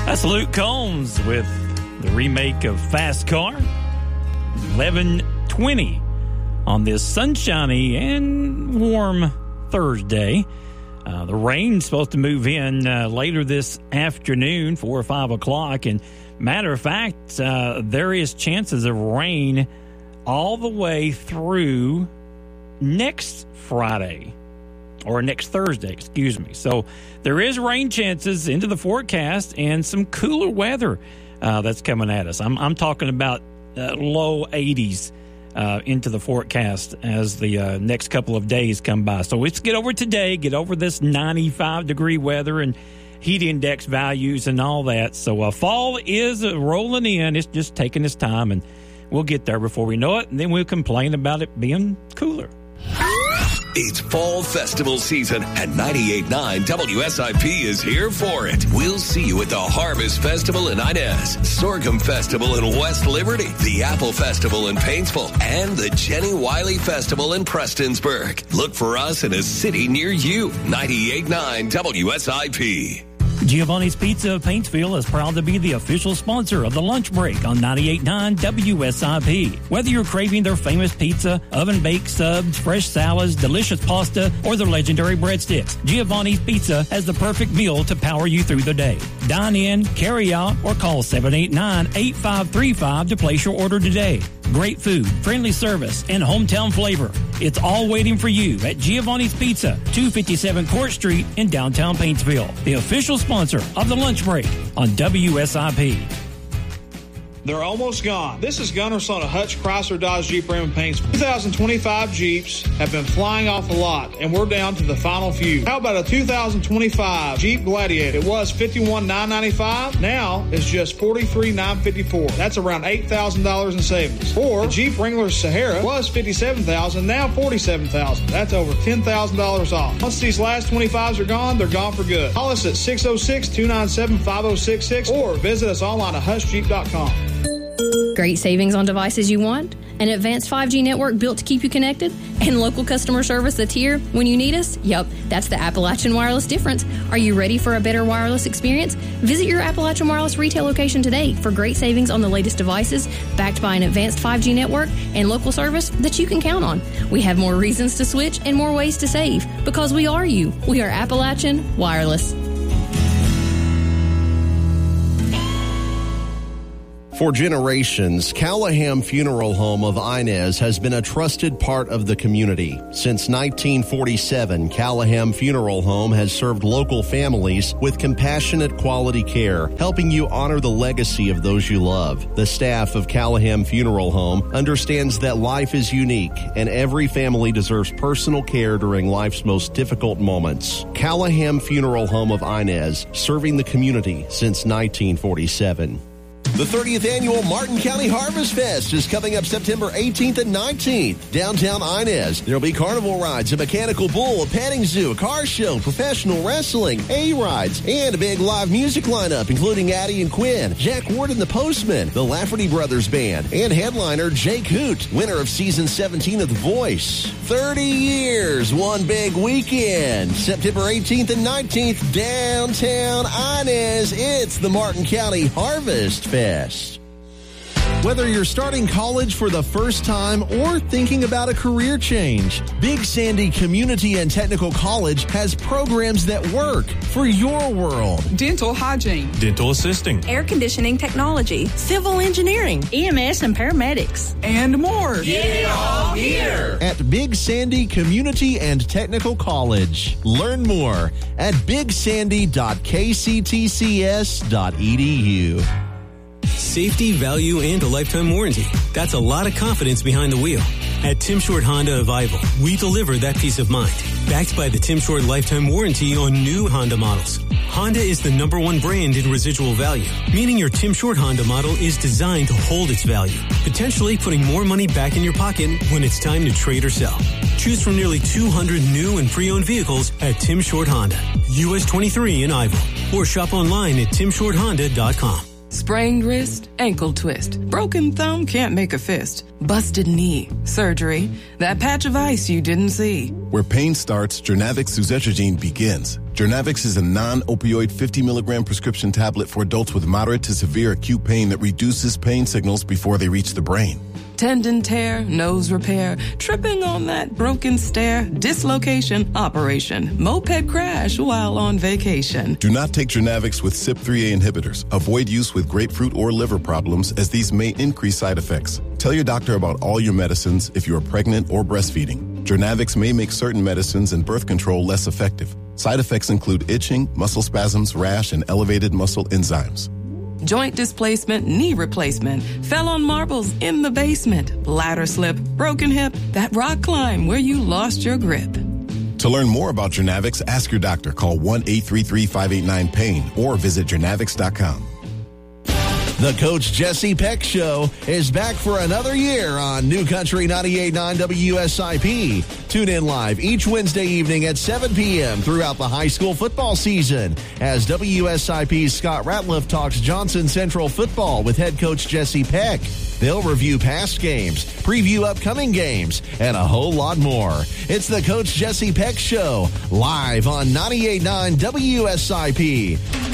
That's Luke Combs with the remake of Fast Car. 11:20 on this sunshiny and warm Thursday. The rain's supposed to move in later this afternoon, 4 or 5 o'clock. And matter of fact, there is chances of rain all the way through next Friday. Or next Thursday, excuse me. So there is rain chances into the forecast and some cooler weather that's coming at us. I'm talking about low 80s into the forecast as the next couple of days come by. So let's get over today, get over this 95-degree weather and heat index values and all that. So fall is rolling in. It's just taking its time, and we'll get there before we know it, and then we'll complain about it being cooler. It's fall festival season, and 98.9 WSIP is here for it. We'll see you at the Harvest Festival in Inez, Sorghum Festival in West Liberty, the Apple Festival in Paintsville, and the Jenny Wiley Festival in Prestonsburg. Look for us in a city near you. 98.9 WSIP. Giovanni's Pizza of Paintsville is proud to be the official sponsor of the Lunch Break on 98.9 WSIP. Whether you're craving their famous pizza, oven-baked subs, fresh salads, delicious pasta, or their legendary breadsticks, Giovanni's Pizza has the perfect meal to power you through the day. Dine in, carry out, or call 789-8535 to place your order today. Great food, friendly service, and hometown flavor. It's all waiting for you at Giovanni's Pizza, 257 Court Street in downtown Paintsville. The official sponsor of the Lunch Break on WSIP. They're almost gone. This is Gunnar Son of Hutch Chrysler Dodge Jeep Ram and Paintsville. 2025 Jeeps have been flying off a lot, and we're down to the final few. How about a 2025 Jeep Gladiator? It was $51,995. Now it's just $43,954. That's around $8,000 in savings. Or the Jeep Wrangler Sahara was $57,000, now $47,000. That's over $10,000 off. Once these last 25s are gone, they're gone for good. Call us at 606-297-5066 or visit us online at hushjeep.com. Great savings on devices you want, an advanced 5G network built to keep you connected, and local customer service that's here when you need us? Yup, that's the Appalachian Wireless difference. Are you ready for a better wireless experience? Visit your Appalachian Wireless retail location today for great savings on the latest devices, backed by an advanced 5G network and local service that you can count on. We have more reasons to switch and more ways to save, because we are you. We are Appalachian Wireless. For generations, Callahan Funeral Home of Inez has been a trusted part of the community. Since 1947, Callahan Funeral Home has served local families with compassionate quality care, helping you honor the legacy of those you love. The staff of Callahan Funeral Home understands that life is unique and every family deserves personal care during life's most difficult moments. Callahan Funeral Home of Inez, serving the community since 1947. The 30th annual Martin County Harvest Fest is coming up September 18th and 19th. Downtown Inez, there'll be carnival rides, a mechanical bull, a petting zoo, a car show, professional wrestling, A-rides, and a big live music lineup, including Addie and Quinn, Jack Ward and the Postman, the Lafferty Brothers Band, and headliner Jake Hoot, winner of Season 17 of The Voice. 30 years, one big weekend. September 18th and 19th, downtown Inez. It's the Martin County Harvest Fest. Whether you're starting college for the first time or thinking about a career change, Big Sandy Community and Technical College has programs that work for your world. Dental hygiene, dental assisting, air conditioning technology, civil engineering, EMS and paramedics, and more. Get it all here at Big Sandy Community and Technical College. Learn more at bigsandy.kctcs.edu. Safety, value, and a lifetime warranty. That's a lot of confidence behind the wheel. At Tim Short Honda of Ivel, we deliver that peace of mind. Backed by the Tim Short lifetime warranty on new Honda models. Honda is the #1 brand in residual value, meaning your Tim Short Honda model is designed to hold its value, potentially putting more money back in your pocket when it's time to trade or sell. Choose from nearly 200 new and pre-owned vehicles at Tim Short Honda, US 23 in Ivel, or shop online at timshorthonda.com. Sprained wrist, ankle twist, broken thumb, can't make a fist, busted knee, surgery, that patch of ice you didn't see. Where pain starts, Jernavix Suzetrigine begins. Jernavix is a non-opioid 50-milligram prescription tablet for adults with moderate to severe acute pain that reduces pain signals before they reach the brain. Tendon tear, nose repair, tripping on that broken stair, dislocation, operation, moped crash while on vacation. Do not take Jernavix with CYP3A inhibitors. Avoid use with grapefruit or liver problems as these may increase side effects. Tell your doctor about all your medicines if you are pregnant or breastfeeding. Jernavix may make certain medicines and birth control less effective. Side effects include itching, muscle spasms, rash, and elevated muscle enzymes. Joint displacement, knee replacement, fell on marbles in the basement, bladder slip, broken hip, that rock climb where you lost your grip. To learn more about Jernavix, ask your doctor. Call 1-833-589-PAIN or visit Jernavix.com. The Coach Jesse Peck Show is back for another year on New Country 98.9 WSIP. Tune in live each Wednesday evening at 7 p.m. throughout the high school football season as WSIP's Scott Ratliff talks Johnson Central football with head coach Jesse Peck. They'll review past games, preview upcoming games, and a whole lot more. It's the Coach Jesse Peck Show, live on 98.9 WSIP.